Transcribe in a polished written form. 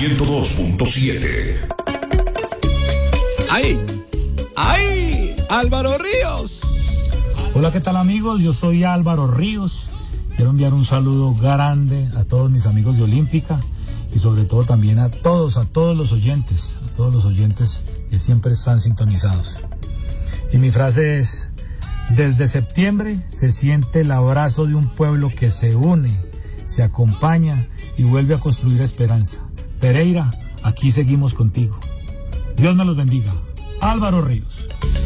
102.7. ¡Ay! ¡Ay! ¡Álvaro Ríos! Hola, ¿qué tal, amigos? Yo soy Álvaro Ríos. Quiero enviar un saludo grande a todos mis amigos de Olímpica y sobre todo también a todos los oyentes que siempre están sintonizados. Y mi frase es: desde septiembre se siente el abrazo de un pueblo que se une, se acompaña y vuelve a construir esperanza. Pereira, aquí seguimos contigo. Dios me los bendiga. Álvaro Ríos.